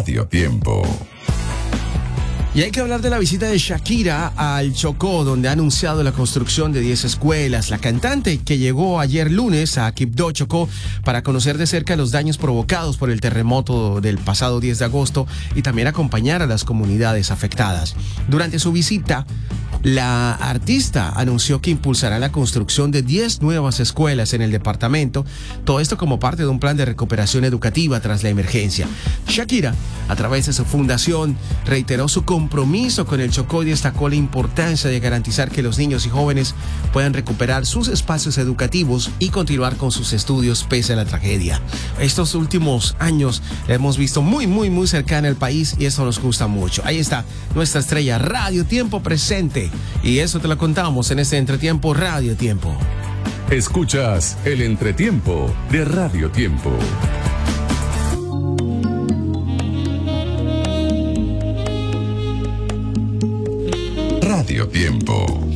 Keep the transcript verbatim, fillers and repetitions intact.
Radio Tiempo. Y hay que hablar de la visita de Shakira al Chocó, donde ha anunciado la construcción de diez escuelas. La cantante, que llegó ayer lunes a Quibdó, Chocó, para conocer de cerca los daños provocados por el terremoto del pasado diez de agosto y también acompañar a las comunidades afectadas. Durante su visita, la artista anunció que impulsará la construcción de diez nuevas escuelas en el departamento, todo esto como parte de un plan de recuperación educativa tras la emergencia. Shakira, a través de su fundación, reiteró su compromiso con el Chocó y destacó la importancia de garantizar que los niños y jóvenes puedan recuperar sus espacios educativos y continuar con sus estudios pese a la tragedia. Estos últimos años hemos visto muy, muy, muy cercana al país y eso nos gusta mucho. Ahí está nuestra estrella Radio Tiempo presente. Y eso te lo contamos en este Entretiempo Radio Tiempo. Escuchas el Entretiempo de Radio Tiempo. Radio Tiempo.